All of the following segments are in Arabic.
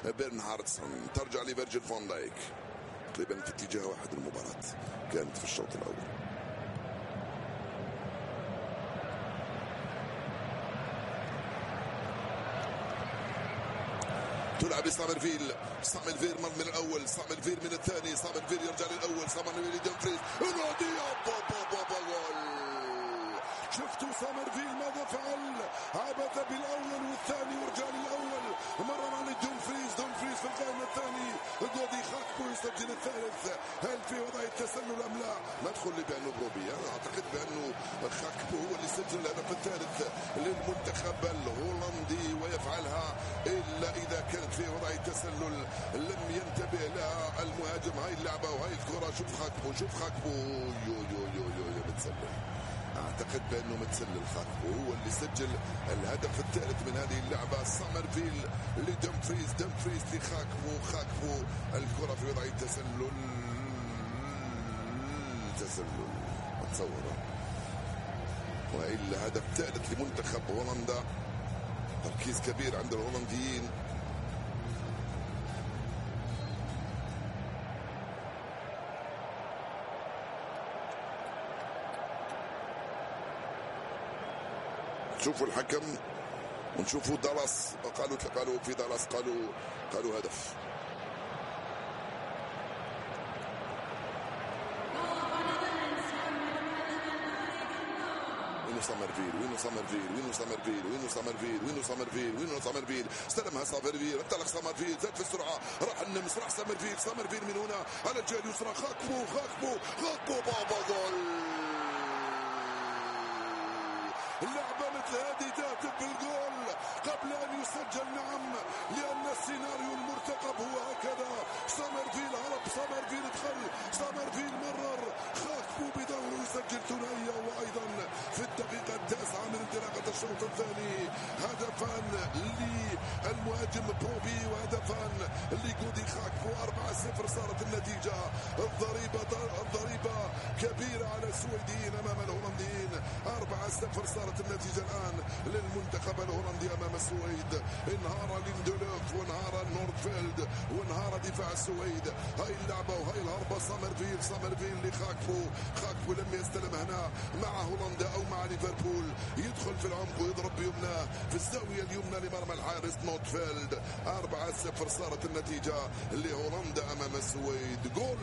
برنهاردسون، ترجع لفيرجيل فون دايك. تقريبا في اتجاه واحد المباراة كانت في الشوط الأول. تلعب سامرفيل مر من الأول، سامرفيل من الثاني، سامرفيل يرجع للأول، سامرفيل لدمفريز، شفتوا سامرفيل ماذا فعل؟ عبث بالأول والثاني ورجع للأول، مرر على دومفريز في القائمة الثاني، غودي خاكبو يسجل الثالث. هل في وضع التسلل أم لا؟ ما تقول لي بأنه بروبي، أنا أعتقد بأنه خاكبو هو اللي سجل الهدف الثالث للمنتخب الهولندي، ويفعلها إلا إذا كانت في وضع التسلل لم ينتبه لها المهاجم. هاي اللعبة وهاي الكرة، شوف خاكبو يو متسلل. اعتقد بانه متسلل خاكبو هو اللي سجل الهدف الثالث من هذه اللعبه. سامرفيل دمفريز لخاكبو، الكره في وضع التسلل متصوره، والا هدف ثالث لمنتخب هولندا. تركيز كبير عند الهولنديين. شوفوا الحكم ونشوفوا دالاس، قالوا في دالاس قالوا هدف. وينو سامرفيل استلمها سامرفيل، انطلق سامرفيل، زاد في السرعه، راح النمس، راح سامرفيل من هنا على الجهه اليسرى، خاكبو بابا جول. اللعبة مثل هذه تهدف بالجول قبل أن يسجل، نعم، لأن السيناريو المرتقب هو هكذا. سامرفيل هرب، سامرفيل دخل، سامرفيل مرر، خاكبو بدوره يسجل ثنائية. وأيضا في الدقيقة 9 من انطلاقة الشوط الثاني هدفان للمهاجم بروبي وهدفان لجودي خاكبو. 4-0 صارت النتيجة. الضريبة كبيرة على السويديين أمام الهولنديين. 4-0 صارت النتيجة الآن للمنتخب الهولندي أمام السويد. انهار ليندلوف وانهار نوردفيلد وانهار دفاع السويد. هاي اللعبة وهاي الهربة. سامرفيل خاكبو لم يستلم هنا مع هولندا أو مع ليفربول، يدخل في العمق ويضرب بيمنى في الزاوية اليمنى لمرمى الحارس نوردفيلد. 4-0 صارت النتيجة لهولندا أمام السويد. جول،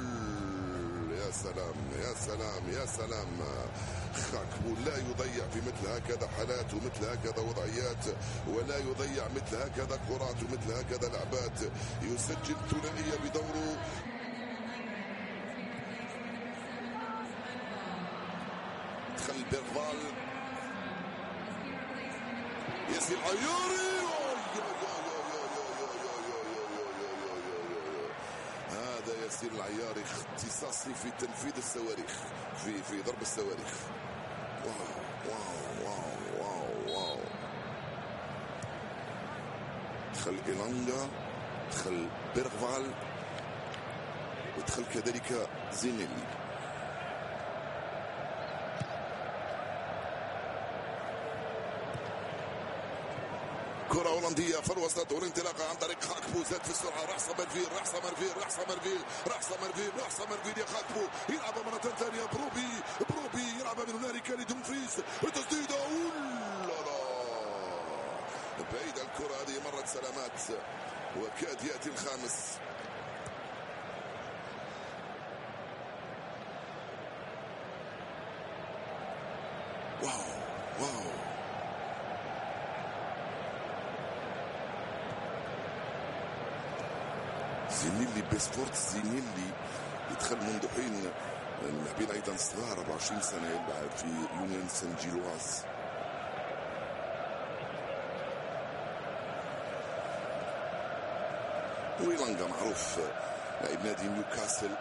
يا سلام. خاكبو لا يضيع في مثل هكذا حالات ومثل هكذا وضعيات، ولا يضيع مثل هكذا كرات ومثل هكذا لعبات. يسجل ثنائية بدوره. دخل بيرفال، ياسر العياري، هذا ياسر العياري اختصاصي في تنفيذ الصواريخ، في ضرب الصواريخ. واو. دخل إيلانجا، دخل بيرفال، ودخل كذلك زينيلي. كرة هولندية في الوسط والانطلاقة عن طريق خاكبو، زاد في السرعة، راح سامرفيل يا خاكبو، يلعب مرة ثانية بروبي يلعب من هنالك لدومفريز، وتسديدة بعيدة الكرة هذه، مرت سلامات وكاد يأتي الخامس. واو زينيلي بسبورت، زينيلي يدخل منذ حين، لاعبين ايضا صغار 24 سنه، يلعب في يونيون سان جيلواز. ويلانجا معروف لاعب نادي نيوكاسل.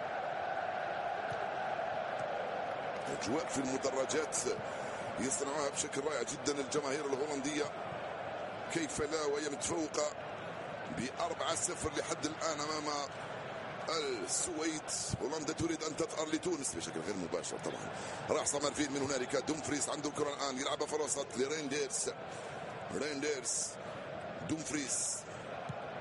اجواء في المدرجات يصنعوها بشكل رائع جدا الجماهير الهولنديه، كيف لا، وهي متفوقه ب4-0 لحد الآن أمام السويد. هولندا تريد أن تظهر لتونس بشكل غير مباشر طبعا. راح سامرفيل من هنالك، دومفريز عنده الكرة الآن، يلعبها في الوسط لرينديرز، دومفريز